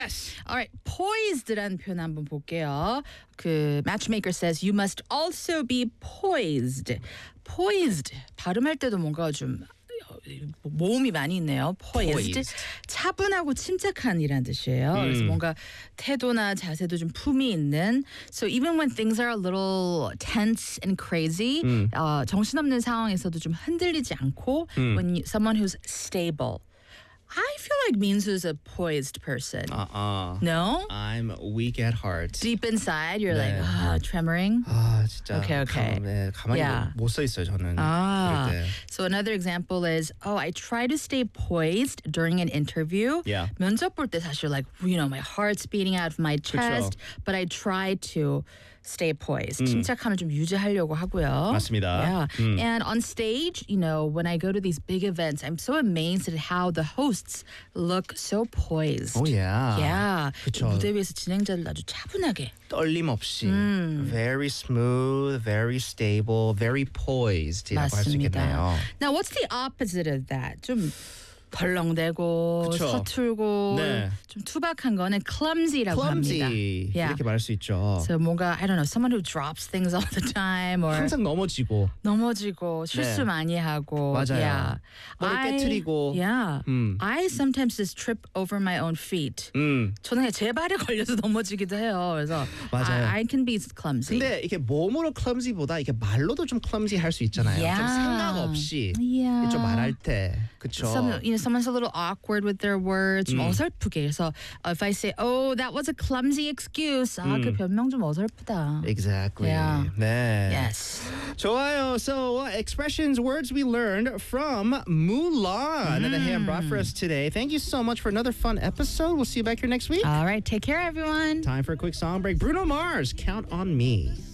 Yes. Alright, poised라는 표현 한번 볼게요. 그 matchmaker says you must also be poised. Poised 발음할 때도 뭔가 좀 모음이 많이 있네요. poised. 차분하고 침착한이란 뜻이에요. 그래서 뭔가 태도나 자세도 좀 품이 있는. So even when things are a little tense and crazy, 정신없는 상황에서도 좀 흔들리지 않고 someone who's stable. I feel like Minsu's a poised person. No? I'm weak at heart. Deep inside, you're 네. like, tremoring. 진짜. Okay. 가만히 Yeah. 못 서 있어요, 저는. 그럴 때. So another example is, I try to stay poised during an interview. Yeah. 면접 볼 때 사실 like, my heart's beating out of my chest, but I try to stay poised. 침착함을 좀 유지하려고 하고요. 맞습니다. Yeah. And on stage, when I go to these big events, I'm so amazed at how the hosts look so poised. Oh, yeah. Yeah. 그쵸. 무대 위에서 진행자들 아주 차분하게. 떨림 없이. Very smooth, very stable, very poised이라고 할 수 있겠네요. Now, what's the opposite of that? 좀 덜렁대고 그쵸. 서툴고 네. 좀 투박한 거는 clumsy라고 합니다. clumsy. Yeah. 이렇게 말할 수 있죠. So 뭔가 I don't know, someone who drops things all the time or 항상 넘어지고. 넘어지고 실수 네. 많이 하고. 맞아요. Yeah. 머리 깨트리고. Yeah. I sometimes just trip over my own feet. 저는 그냥 제 발에 걸려서 넘어지기도 해요. 그래서 맞아요. I can be clumsy. 근데 이게 몸으로 clumsy보다 이게 말로도 좀 clumsy 할 수 있잖아요. Yeah. 좀 생각 없이 Yeah. 좀 말할 때. 그쵸? Someone's a little awkward with their words. 좀 어설프게. 그래서 if I say, that was a clumsy excuse. 그 변명 좀 어설프다. Exactly. Yeah. 네. Yes. 좋아요. So expressions, words we learned from Mulan that Ham brought for us today. Thank you so much for another fun episode. We'll see you back here next week. All right. Take care, everyone. Time for a quick song break. Bruno Mars, Count on Me.